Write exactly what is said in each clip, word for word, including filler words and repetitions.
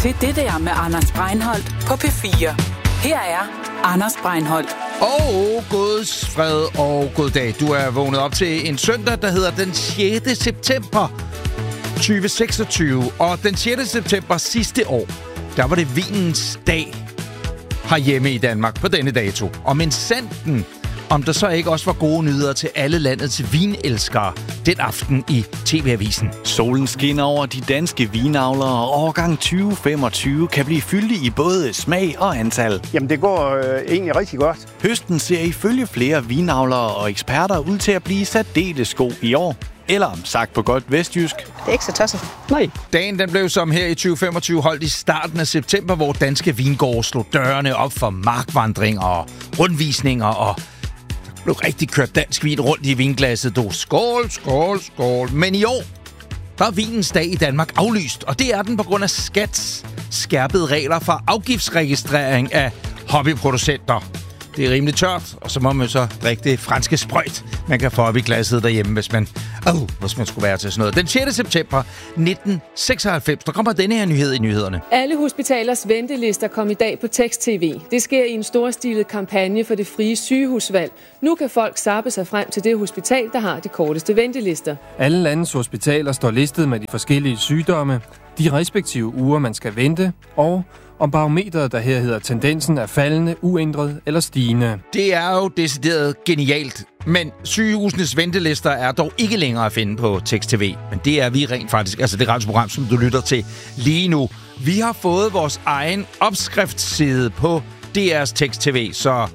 til Det der med Anders Breinholt på P fire. Her er Anders Breinholt. Og Guds fred og god dag. Du er vågnet op til en søndag, der hedder den sjette september tyve seksogtyve. Og den sjette september sidste år, der var det vinens dag herhjemme i Danmark på denne dato. Og men sanden, om der så ikke også var gode nyheder til alle landets vinelskere den aften i T V-avisen. Solen skinner over de danske vinavlere, og årgang tyve femogtyve kan blive fyldig i både smag og antal. Jamen, det går øh, egentlig rigtig godt. Høsten ser ifølge flere vinavlere og eksperter ud til at blive særdeles god i år. Eller sagt på godt vestjysk. Det er ikke så tosset. Nej. Dagen den blev som her i tyve femogtyve holdt i starten af september, hvor danske vingårde slog dørene op for markvandringer og rundvisninger, og der blev rigtig kørt dansk vin rundt i vinglasset. Du, skål, skål, skål. Men i år, der er vinens dag i Danmark aflyst, og det er den på grund af skats skærpede regler for afgiftsregistrering af hobbyproducenter. Det er rimelig tørt, og så må man så drikke det franske sprøjt, man kan få op i glasset derhjemme, hvis man, oh, hvis man skulle være til sådan noget. Den sjette september nitten seksoghalvfems, der kommer denne her nyhed i nyhederne. Alle hospitalers ventelister kom i dag på tekst-tv. Det sker i en storstilet kampagne for det frie sygehusvalg. Nu kan folk zappe sig frem til det hospital, der har de korteste ventelister. Alle landets hospitaler står listet med de forskellige sygdomme, de respektive uger, man skal vente, og om barometeret, der her hedder tendensen, er faldende, uændret eller stigende. Det er jo decideret genialt, men sygehusenes ventelister er dog ikke længere at finde på tekst-tv. Men det er vi rent faktisk, altså det radioprogram, som du lytter til lige nu. Vi har fået vores egen opskriftsside på D R's tekst-tv, så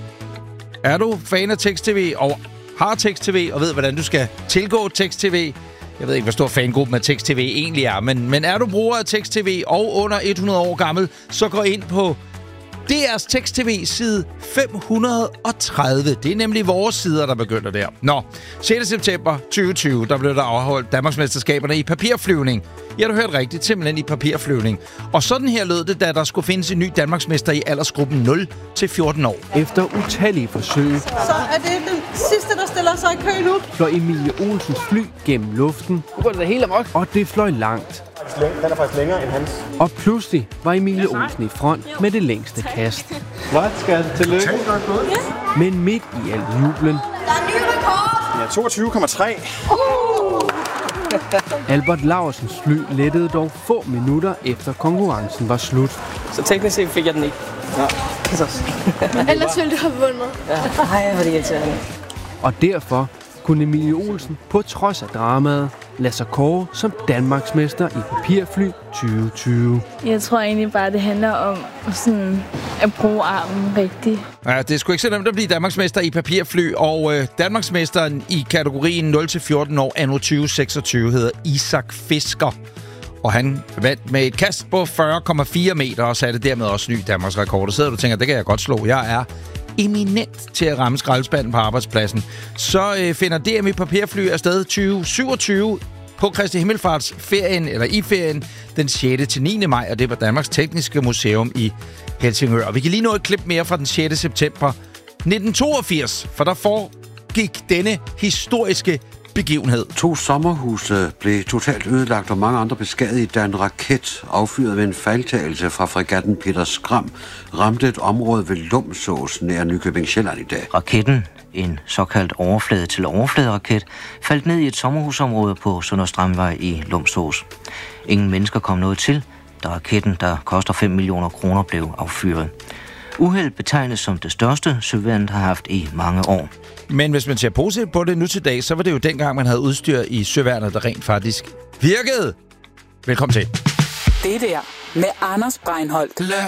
er du fan af tekst-tv og har tekst-tv og ved, hvordan du skal tilgå tekst-tv. Jeg ved ikke, hvor stor fangruppen af tekst-tv egentlig er, men, men er du bruger af tekst-tv og under hundrede år gammel, så gå ind på D R's tekst-tv side fem hundrede og tredive. Det er nemlig vores sider, der begynder der. Nå, sjette september tyve tyve, der blev der afholdt Danmarksmesterskaberne i papirflyvning. Ja, du hørte rigtigt, simpelthen i papirflyvning. Og sådan her lød det, da der skulle findes en ny Danmarksmester i aldersgruppen nul til fjorten år. Efter utallige forsøg, Så er det den sidste, der stiller sig i kø nu. fløj Emilie Olsens fly gennem luften. Nu går det da helt amok. Og det fløj langt. Den er faktisk længere end hans. Og pludselig var Emilie Olsen i front med det længste kast. Hvad skal tillykke? Men midt i al jublen, Der er ny rekord. Ja, toogtyve komma tre. Albert Laursens fly lettede dog få minutter efter konkurrencen var slut. Så teknisk set fik jeg den ikke. Ja. Ellers ville du have vundet. Ja. Ej, hvor er det irriterende. Og derfor kunne Emilie Olsen på trods af dramaet lade sig kåre som Danmarksmester i papirfly tyve tyve. Jeg tror egentlig bare, det handler om sådan at bruge armen rigtigt. Ja, det er sgu ikke så nemt at blive Danmarksmester i papirfly, og øh, Danmarksmesteren i kategorien nul til fjorten år anno tyve seksogtyve hedder Isak Fisker. Og han vandt med et kast på fyrre komma fire meter og satte dermed også ny Danmarks rekord. Og sidder du og tænker, det kan jeg godt slå. Jeg er eminent til at ramme skraldespanden på arbejdspladsen. Så øh, finder D M i papirfly afsted tyve syvogtyve på Kristi Himmelfarts ferien, eller i ferien, den sjette til niende maj, og det var Danmarks Tekniske Museum i Helsingør. Og vi kan lige nå et klip mere fra den sjette september nitten toogfirs, for der foregik denne historiske begivenhed. To sommerhuse blev totalt ødelagt, og mange andre beskadiget, da en raket affyret ved en fejltagelse fra fregatten Peter Skram ramte et område ved Lumsås nær Nykøbing Sjælland i dag. Raketten, en såkaldt overflade-til-overflade-raket, faldt ned i et sommerhusområde på Sønderstrømvej i Lumsås. Ingen mennesker kom noget til, da raketten, der koster fem millioner kroner, blev affyret. Uheld betegnes som det største, søværnet har haft i mange år. Men hvis man ser positivt på det nu til dag, så var det jo dengang, man havde udstyr i søværnet, der rent faktisk virkede. Velkommen til. Det der med Anders Breinholt.